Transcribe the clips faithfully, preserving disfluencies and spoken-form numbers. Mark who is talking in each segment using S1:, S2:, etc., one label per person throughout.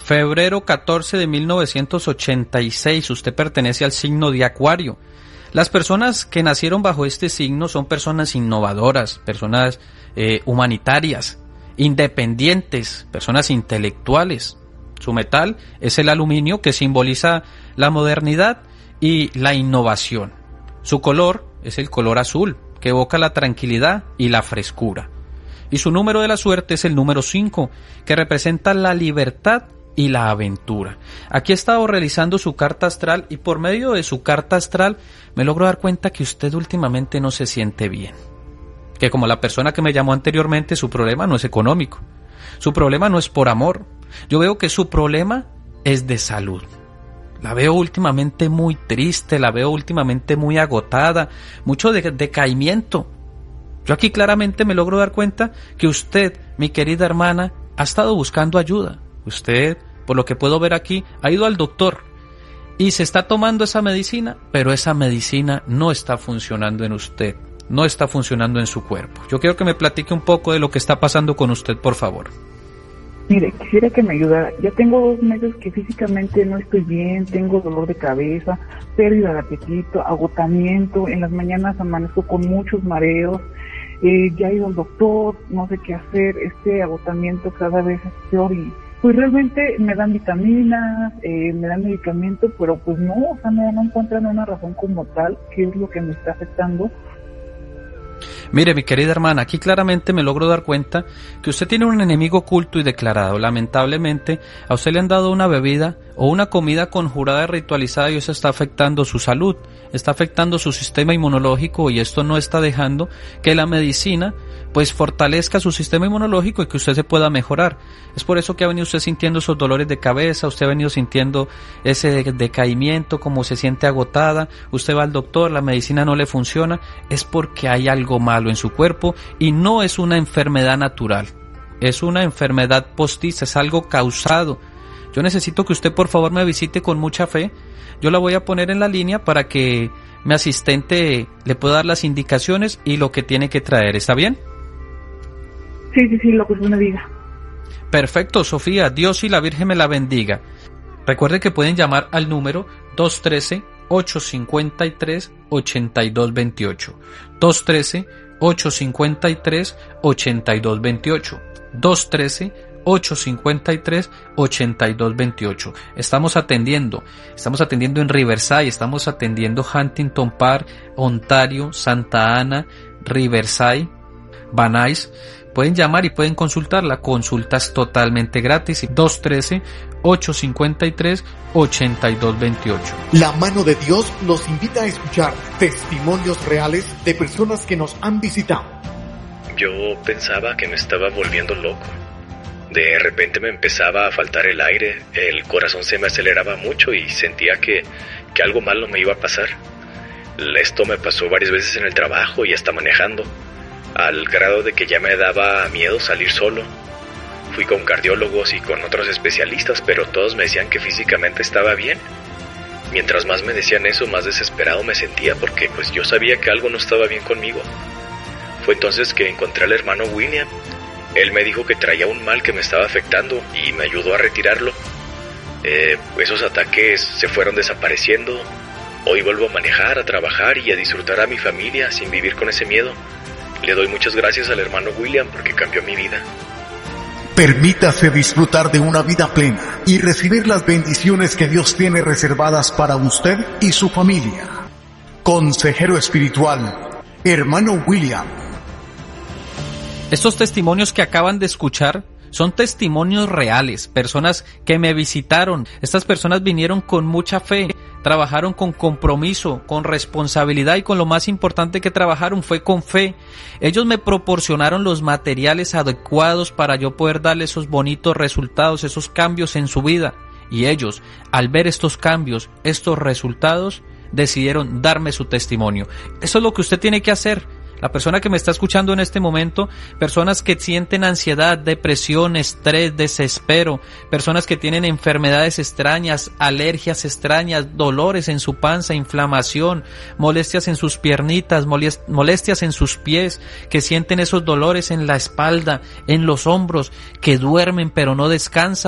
S1: febrero catorce de mil novecientos ochenta y seis, usted pertenece al signo de Acuario. Las personas que nacieron bajo este signo son personas innovadoras, personas eh, humanitarias, independientes, personas intelectuales. Su metal es el aluminio, que simboliza la modernidad y la innovación. Su color es el color azul, que evoca la tranquilidad y la frescura. Y su número de la suerte es el número cinco, que representa la libertad y la aventura. Aquí he estado realizando su carta astral y por medio de su carta astral me logro dar cuenta que usted últimamente no se siente bien. Que como la persona que me llamó anteriormente, su problema no es económico. Su problema no es por amor. Yo veo que su problema es de salud. La veo últimamente muy triste, la veo últimamente muy agotada, mucho de- decaimiento. Yo aquí claramente me logro dar cuenta que usted, mi querida hermana, ha estado buscando ayuda. Usted, por lo que puedo ver aquí, ha ido al doctor y se está tomando esa medicina, pero esa medicina no está funcionando en usted, no está funcionando en su cuerpo. Yo quiero que me platique un poco de lo que está pasando con usted, por favor.
S2: Mire, quisiera que me ayudara. Ya tengo dos meses que físicamente no estoy bien, tengo dolor de cabeza, pérdida de apetito, agotamiento, en las mañanas amanezco con muchos mareos, eh, ya he ido al doctor, no sé qué hacer, este agotamiento cada vez es peor y pues realmente me dan vitaminas, eh, me dan medicamento, pero pues no, o sea, no, no encuentran una razón como tal, qué es lo que me está afectando.
S1: Mire, mi querida hermana, aquí claramente me logro dar cuenta que usted tiene un enemigo oculto y declarado. Lamentablemente, a usted le han dado una bebida o una comida conjurada y ritualizada y eso está afectando su salud, está afectando su sistema inmunológico y esto no está dejando que la medicina pues fortalezca su sistema inmunológico y que usted se pueda mejorar. Es por eso que ha venido usted sintiendo esos dolores de cabeza, usted ha venido sintiendo ese decaimiento, como se siente agotada, usted va al doctor, la medicina no le funciona, es porque hay algo malo en su cuerpo y no es una enfermedad natural, es una enfermedad postiza, es algo causado. Yo necesito que usted por favor me visite con mucha fe, yo la voy a poner en la línea para que mi asistente le pueda dar las indicaciones y lo que tiene que traer, ¿está bien?
S2: Sí, sí, sí, lo que usted me diga.
S1: Perfecto, Sofía, Dios y la Virgen me la bendiga. Recuerde que pueden llamar al número dos uno tres, ocho cinco tres, ocho dos dos ocho. dos uno tres, ocho cinco tres, ocho dos dos ocho. dos uno tres, ocho cinco tres, ocho dos dos ocho. Estamos atendiendo, estamos atendiendo en Riverside, estamos atendiendo Huntington Park, Ontario, Santa Ana, Riverside, Van Nuys. Pueden llamar y pueden consultar, la consulta es totalmente gratis. dos uno tres, ocho cinco tres, ocho dos dos ocho.
S3: La mano de Dios nos invita a escuchar testimonios reales de personas que nos han visitado.
S4: Yo pensaba que me estaba volviendo loco. De repente me empezaba a faltar el aire, el corazón se me aceleraba mucho y sentía que, que algo malo me iba a pasar. Esto me pasó varias veces en el trabajo y hasta manejando, al grado de que ya me daba miedo salir solo. Fui con cardiólogos y con otros especialistas, pero todos me decían que físicamente estaba bien. Mientras más me decían eso, más desesperado me sentía porque pues yo sabía que algo no estaba bien conmigo. Fue entonces que encontré al hermano William. Él me dijo que traía un mal que me estaba afectando y me ayudó a retirarlo. Eh, esos ataques se fueron desapareciendo. Hoy vuelvo a manejar, a trabajar y a disfrutar a mi familia sin vivir con ese miedo. Le doy muchas gracias al hermano William porque cambió mi vida.
S3: Permítase disfrutar de una vida plena y recibir las bendiciones que Dios tiene reservadas para usted y su familia. Consejero espiritual, hermano William.
S1: Estos testimonios que acaban de escuchar son testimonios reales, personas que me visitaron. Estas personas vinieron con mucha fe, trabajaron con compromiso, con responsabilidad y con lo más importante que trabajaron fue con fe. Ellos me proporcionaron los materiales adecuados para yo poder darle esos bonitos resultados, esos cambios en su vida. Y ellos, al ver estos cambios, estos resultados, decidieron darme su testimonio. Eso es lo que usted tiene que hacer. La persona que me está escuchando en este momento, personas que sienten ansiedad, depresión, estrés, desespero, personas que tienen enfermedades extrañas, alergias extrañas, dolores en su panza, inflamación, molestias en sus piernitas, molestias en sus pies, que sienten esos dolores en la espalda, en los hombros, que duermen pero no descansan,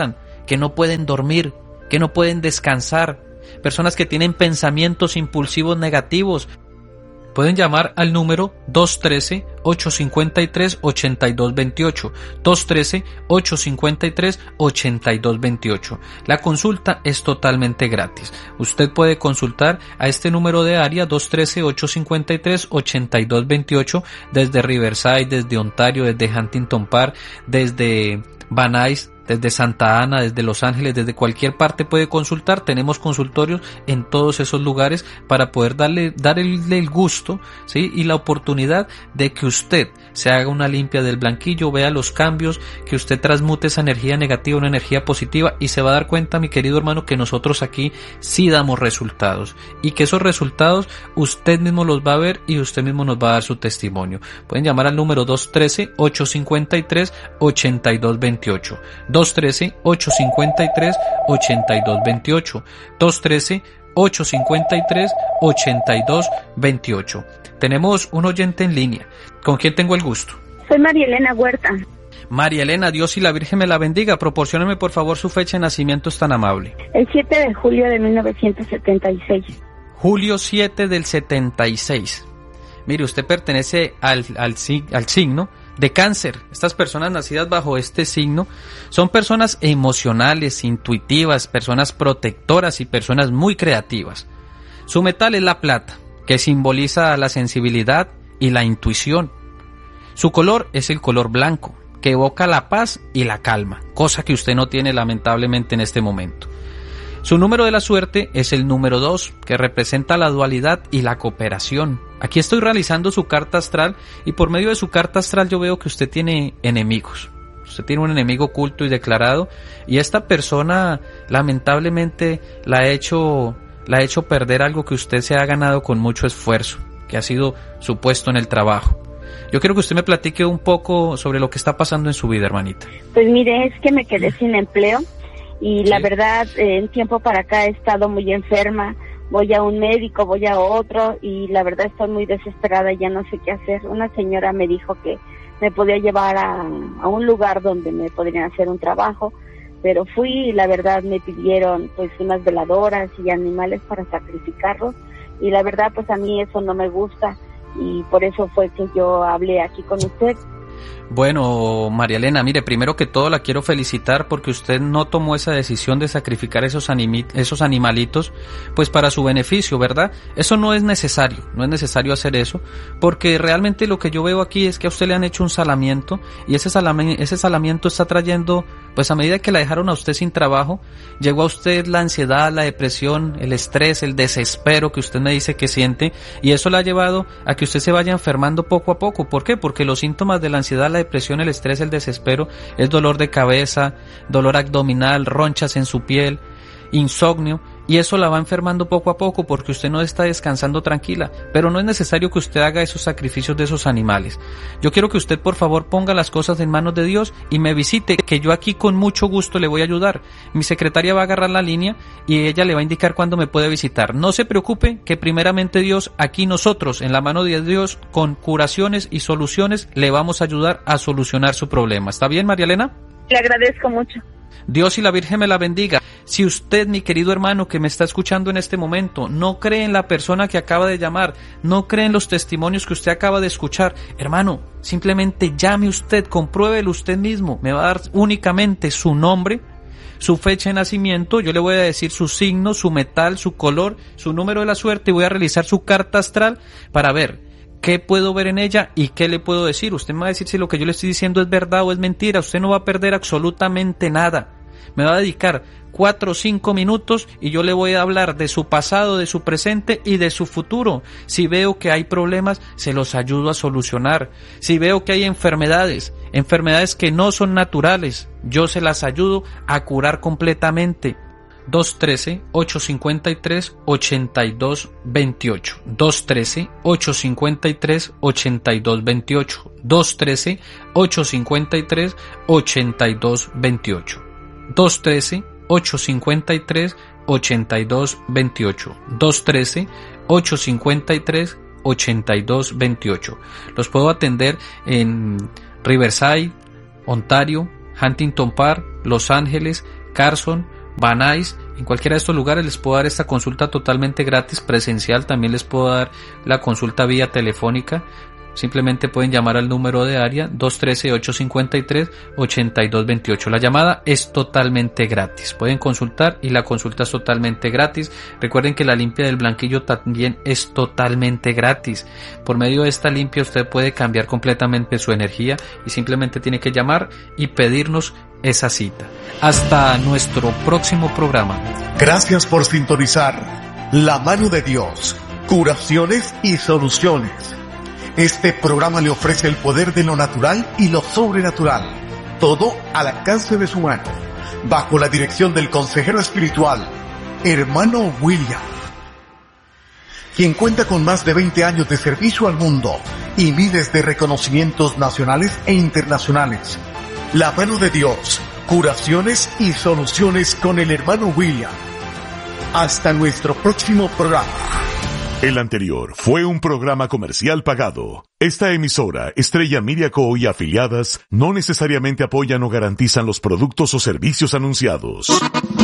S1: que no pueden dormir, que no pueden descansar, personas que tienen pensamientos impulsivos negativos. Pueden llamar al número dos uno tres, ocho cinco tres, ocho dos dos ocho, dos uno tres, ocho cinco tres, ocho dos dos ocho. La consulta es totalmente gratis. Usted puede consultar a este número de área dos uno tres, ocho cinco tres, ocho dos dos ocho desde Riverside, desde Ontario, desde Huntington Park, desde Van Nuys, desde Santa Ana, desde Los Ángeles, desde cualquier parte puede consultar. Tenemos consultorios en todos esos lugares para poder darle, darle el gusto, ¿sí? Y la oportunidad de que usted se haga una limpia del blanquillo, vea los cambios, que usted transmute esa energía negativa en una energía positiva y se va a dar cuenta, mi querido hermano, que nosotros aquí sí damos resultados y que esos resultados usted mismo los va a ver y usted mismo nos va a dar su testimonio. Pueden llamar al número dos uno tres, ocho cinco tres, ocho dos dos ocho. dos uno tres, ocho cinco tres, ocho dos dos ocho, dos uno tres, ocho cinco tres, ocho dos dos ocho. Tenemos un oyente en línea. ¿Con quién tengo el gusto?
S5: Soy María Elena Huerta.
S1: María Elena, Dios y la Virgen me la bendiga. Proporcióneme por favor su fecha de nacimiento, es tan amable.
S5: El siete de julio de mil novecientos setenta y seis.
S1: Julio siete del setenta y seis. Mire, usted pertenece al, al, al signo de Cáncer. Estas personas nacidas bajo este signo son personas emocionales, intuitivas, personas protectoras y personas muy creativas. Su metal es la plata, que simboliza la sensibilidad y la intuición. Su color es el color blanco, que evoca la paz y la calma, cosa que usted no tiene lamentablemente en este momento. Su número de la suerte es el número dos, que representa la dualidad y la cooperación. Aquí estoy realizando su carta astral y por medio de su carta astral yo veo que usted tiene enemigos. Usted tiene un enemigo oculto y declarado y esta persona lamentablemente la ha hecho, la ha hecho perder algo que usted se ha ganado con mucho esfuerzo, que ha sido su puesto en el trabajo. Yo quiero que usted me platique un poco sobre lo que está pasando en su vida, hermanita.
S5: Pues mire, es que me quedé sin empleo. Y la sí. verdad, eh, en tiempo para acá he estado muy enferma, voy a un médico, voy a otro y la verdad estoy muy desesperada y ya no sé qué hacer. Una señora me dijo que me podía llevar a, a un lugar donde me podrían hacer un trabajo, pero fui y la verdad me pidieron pues unas veladoras y animales para sacrificarlos y la verdad pues a mí eso no me gusta y por eso fue que yo hablé aquí con usted.
S1: Bueno, María Elena, mire, primero que todo la quiero felicitar porque usted no tomó esa decisión de sacrificar esos, animi- esos animalitos pues para su beneficio, ¿verdad? Eso no es necesario, no es necesario hacer eso porque realmente lo que yo veo aquí es que a usted le han hecho un salamiento y ese, salami- ese salamiento está trayendo, pues a medida que la dejaron a usted sin trabajo, llegó a usted la ansiedad, la depresión, el estrés, el desespero que usted me dice que siente y eso le ha llevado a que usted se vaya enfermando poco a poco. ¿Por qué? Porque los síntomas de la ansiedad, la depresión, el estrés, el desespero es dolor de cabeza, dolor abdominal, ronchas en su piel, insomnio y eso la va enfermando poco a poco porque usted no está descansando tranquila, pero no es necesario que usted haga esos sacrificios de esos animales. Yo quiero que usted por favor ponga las cosas en manos de Dios y me visite, que yo aquí con mucho gusto le voy a ayudar. Mi secretaria va a agarrar la línea y ella le va a indicar cuándo me puede visitar. No se preocupe que primeramente Dios, aquí nosotros en la mano de Dios con curaciones y soluciones le vamos a ayudar a solucionar su problema. ¿Está bien, María Elena?
S5: Le agradezco mucho.
S1: Dios y la Virgen me la bendiga. Si usted, mi querido hermano que me está escuchando en este momento, no cree en la persona que acaba de llamar, no cree en los testimonios que usted acaba de escuchar, hermano, simplemente llame usted, compruébelo usted mismo, me va a dar únicamente su nombre, su fecha de nacimiento, yo le voy a decir su signo, su metal, su color, su número de la suerte y voy a realizar su carta astral para ver qué puedo ver en ella y qué le puedo decir. Usted me va a decir si lo que yo le estoy diciendo es verdad o es mentira. Usted no va a perder absolutamente nada. Me va a dedicar cuatro o cinco minutos y yo le voy a hablar de su pasado, de su presente y de su futuro. Si veo que hay problemas, se los ayudo a solucionar. Si veo que hay enfermedades, enfermedades que no son naturales, yo se las ayudo a curar completamente. dos uno tres, ocho cinco tres, ocho dos dos ocho. dos uno tres, ocho cinco tres, ocho dos dos ocho. dos uno tres, ocho cinco tres, ocho dos dos ocho. dos uno tres, ocho cinco tres, ocho dos dos ocho. dos uno tres, ocho cinco tres, ocho dos dos ocho. Los puedo atender en Riverside, Ontario, Huntington Park, Los Ángeles, Carson, Van Nuys. En cualquiera de estos lugares les puedo dar esta consulta totalmente gratis, presencial. También les puedo dar la consulta vía telefónica. Simplemente pueden llamar al número de área dos uno tres, ocho cinco tres, ocho dos dos ocho. La llamada es totalmente gratis. Pueden consultar y la consulta es totalmente gratis. Recuerden que la limpia del blanquillo también es totalmente gratis. Por medio de esta limpia usted puede cambiar completamente su energía y simplemente tiene que llamar y pedirnos esa cita. Hasta nuestro próximo programa.
S3: Gracias por sintonizar La Mano de Dios, curaciones y soluciones. Este programa le ofrece el poder de lo natural y lo sobrenatural, todo al alcance de su mano, bajo la dirección del consejero espiritual, hermano William, quien cuenta con más de veinte años de servicio al mundo y miles de reconocimientos nacionales e internacionales. La Mano de Dios, curaciones y soluciones con el hermano William. Hasta nuestro próximo programa.
S6: El anterior fue un programa comercial pagado. Esta emisora, Estrella Media Co. y afiliadas, no necesariamente apoyan o garantizan los productos o servicios anunciados.